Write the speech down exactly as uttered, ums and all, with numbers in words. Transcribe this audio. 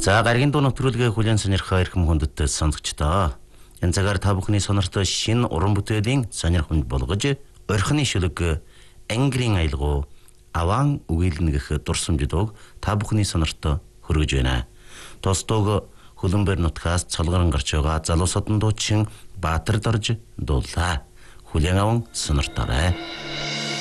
За гаргийн дуу нэвтрүүлгээ хүлээн сонирхоо эрхэм хүндэт сонсогчдоо. Энэ цагаар та бүхний сонортой шинэ уран бүтээлийн сонирхонд болгож орхины шүлэг ангирын аялгау аван үгэлнэ гэх дурсамжлог та бүхний сонортой хүргэж байна. Тостог хөлбөмбөр нутгаас цолгорон гарч байгаа залуу содон дуучин Баатар Дорж дуулаа. Хүлээн аван сонорторой.